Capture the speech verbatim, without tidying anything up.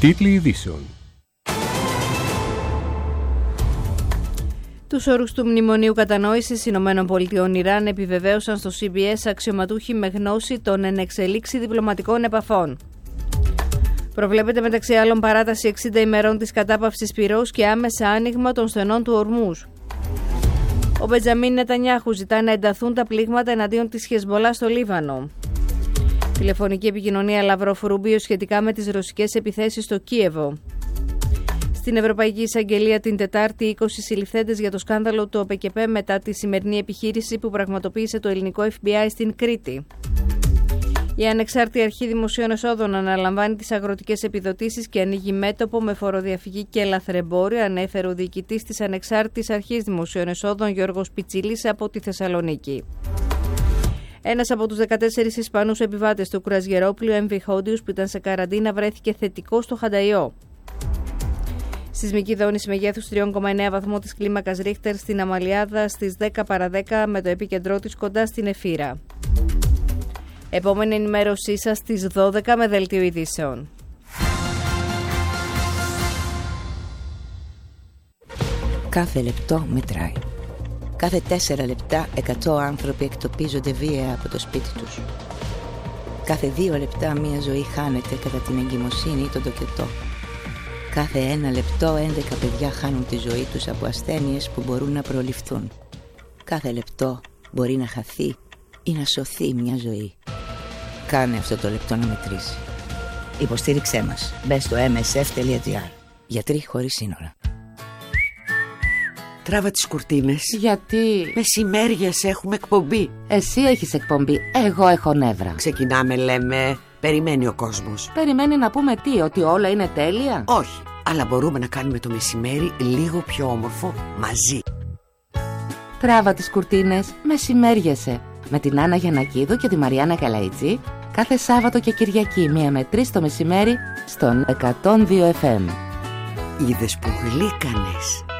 Τίτλοι ειδήσεων. Τους όρους του Μνημονίου Κατανόησης Ηνωμένων Πολιτειών Ιράν επιβεβαίωσαν στο σι μπι ες αξιωματούχοι με γνώση των ενεξελίξη διπλωματικών επαφών. Προβλέπεται μεταξύ άλλων παράταση εξήντα ημερών της κατάπαυσης πυρός και άμεσα άνοιγμα των στενών του Ορμούζ. Ο Μπεντζαμίν Νετανιάχου ζητά να ενταθούν τα πλήγματα εναντίον της Χεσμολά στο Λίβανο. Τηλεφωνική επικοινωνία Λαυρόφ-Ρουμπίο σχετικά με τις ρωσικές επιθέσεις στο Κίεβο. Στην Ευρωπαϊκή Εισαγγελία την Τετάρτη, είκοσι συλληφθέντες για το σκάνδαλο του ΟΠΕΚΕΠΕ μετά τη σημερινή επιχείρηση που πραγματοποίησε το ελληνικό εφ μπι άι στην Κρήτη. Η Ανεξάρτητη Αρχή Δημοσίων Εσόδων αναλαμβάνει τις αγροτικές επιδοτήσεις και ανοίγει μέτωπο με φοροδιαφυγή και λαθρεμπόριο, ανέφερε ο διοικητής της Ανεξάρτητης Αρχής Δημοσίων Εσόδων Γιώργος Πιτσίλης από τη Θεσσαλονίκη. Ένας από τους δεκατέσσερις Ισπανούς επιβάτες του κρουαζιερόπλοιου εμ βι Hondius που ήταν σε καραντίνα βρέθηκε θετικό στο Χανταϊό. Σεισμική δόνηση μεγέθους τρία κόμμα εννέα βαθμό της κλίμακας Ρίχτερ στην Αμαλιάδα στις δέκα παρά δέκα με το επίκεντρό της κοντά στην Εφύρα. Επόμενη ενημέρωσή σας στις δώδεκα με δελτίο ειδήσεων. Κάθε λεπτό μετράει. Κάθε τέσσερα λεπτά εκατό άνθρωποι εκτοπίζονται βία από το σπίτι τους. Κάθε δύο λεπτά μία ζωή χάνεται κατά την εγκυμοσύνη ή τον τοκετό. Κάθε ένα λεπτό έντεκα παιδιά χάνουν τη ζωή τους από ασθένειες που μπορούν να προληφθούν. Κάθε λεπτό μπορεί να χαθεί ή να σωθεί μια ζωή. Κάνε αυτό το λεπτό να μετρήσει. Υποστήριξέ μας. Μπες στο εμ ες εφ τελεία τζι άρ. Γιατροί χωρίς σύνορα. Τράβα τις κουρτίνες. Γιατί? Μεσημέριες έχουμε εκπομπή. Εσύ έχεις εκπομπή, εγώ έχω νεύρα. Ξεκινάμε, λέμε. Περιμένει ο κόσμος. Περιμένει να πούμε τι, ότι όλα είναι τέλεια? Όχι, αλλά μπορούμε να κάνουμε το μεσημέρι λίγο πιο όμορφο μαζί. Τράβα τις κουρτίνες, μεσημέριεσαι. Με την Άννα Γιαννακίδου και τη Μαριάννα Καλαϊτζή κάθε Σάββατο και Κυριακή μία με τρεις το μεσημέρι στον εκατόν δύο εφ εμ. Είδες που γλύκανες.